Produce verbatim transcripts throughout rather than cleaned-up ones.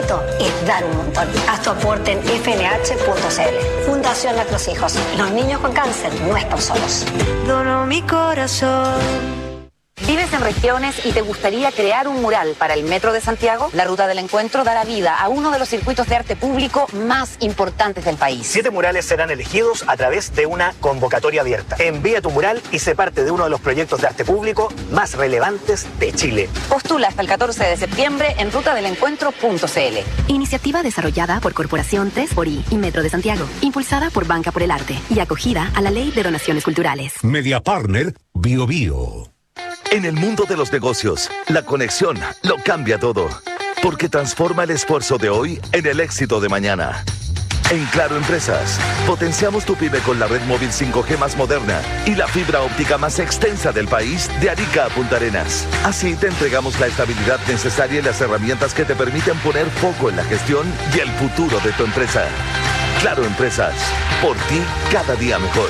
esto es dar un montón. Haz tu aporte en f n h punto c l. Fundación Nuestros Hijos. Los niños con cáncer no están solos. Dono mi corazón. ¿Vives en regiones y te gustaría crear un mural para el Metro de Santiago? La Ruta del Encuentro dará vida a uno de los circuitos de arte público más importantes del país. Siete murales serán elegidos a través de una convocatoria abierta. Envía tu mural y sé parte de uno de los proyectos de arte público más relevantes de Chile. Postula hasta el catorce de septiembre en ruta del encuentro punto c l. Iniciativa desarrollada por Corporación tres por I y Metro de Santiago. Impulsada por Banca por el Arte y acogida a la Ley de Donaciones Culturales. Media Partner Bio Bio. En el mundo de los negocios, la conexión lo cambia todo, porque transforma el esfuerzo de hoy en el éxito de mañana. En Claro Empresas, potenciamos tu pyme con la red móvil cinco G más moderna y la fibra óptica más extensa del país de Arica a Punta Arenas. Así te entregamos la estabilidad necesaria y las herramientas que te permiten poner foco en la gestión y el futuro de tu empresa. Claro Empresas, por ti cada día mejor.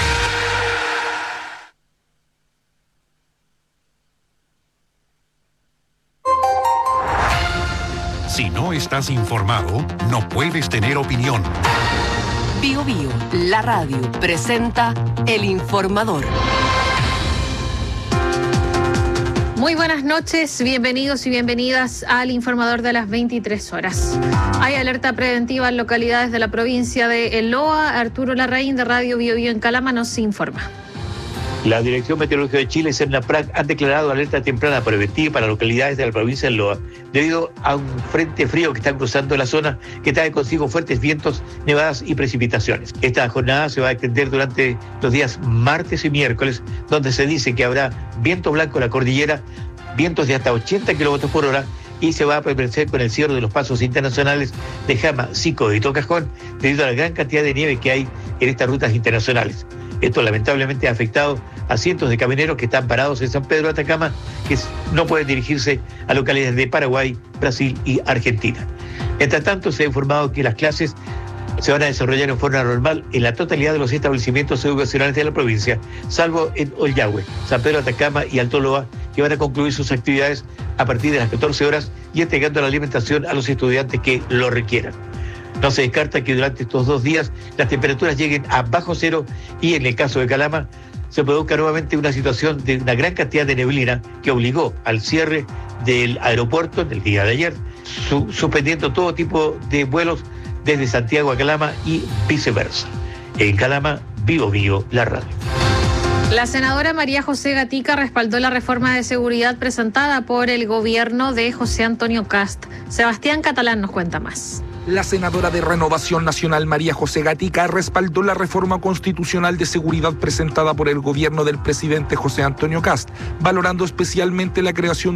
Si no estás informado, no puedes tener opinión. Bio Bio, la radio, presenta El Informador. Muy buenas noches, bienvenidos y bienvenidas al Informador de las veintitrés horas. Hay alerta preventiva en localidades de la provincia de El Loa. Arturo Larraín de Radio Bio Bio en Calama nos informa. La Dirección Meteorológica de Chile, CERNAPRAC, han declarado alerta temprana preventiva para localidades de la provincia de Loa, debido a un frente frío que está cruzando la zona, que trae consigo fuertes vientos, nevadas y precipitaciones. Esta jornada se va a extender durante los días martes y miércoles, donde se dice que habrá viento blanco en la cordillera, vientos de hasta ochenta kilómetros por hora, y se va a permanecer con el cierre de los pasos internacionales de Jama, Sico y Tocajón, debido a la gran cantidad de nieve que hay en estas rutas internacionales. Esto lamentablemente ha afectado a cientos de camioneros que están parados en San Pedro de Atacama, que no pueden dirigirse a localidades de Paraguay, Brasil y Argentina. Mientras tanto, se ha informado que las clases se van a desarrollar en forma normal en la totalidad de los establecimientos educacionales de la provincia, salvo en Ollagüe, San Pedro de Atacama y Alto Loa, que van a concluir sus actividades a partir de las catorce horas y entregando la alimentación a los estudiantes que lo requieran. No se descarta que durante estos dos días las temperaturas lleguen a bajo cero y en el caso de Calama se produzca nuevamente una situación de una gran cantidad de neblina que obligó al cierre del aeropuerto en el día de ayer, su, suspendiendo todo tipo de vuelos desde Santiago a Calama y viceversa. En Calama, Bio Bio, la radio. La senadora María José Gatica respaldó la reforma de seguridad presentada por el gobierno de José Antonio Kast. Sebastián Catalán nos cuenta más. La senadora de Renovación Nacional María José Gatica respaldó la reforma constitucional de seguridad presentada por el gobierno del presidente José Antonio Kast, valorando especialmente la creación